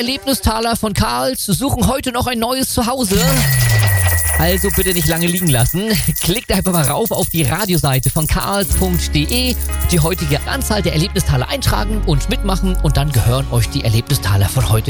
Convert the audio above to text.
Erlebnistaler von Karls suchen heute noch ein neues Zuhause. Also bitte nicht lange liegen lassen. Klickt einfach mal rauf auf die Radioseite von karls.de, die heutige Anzahl der Erlebnistaler eintragen und mitmachen und dann gehören euch die Erlebnistaler von heute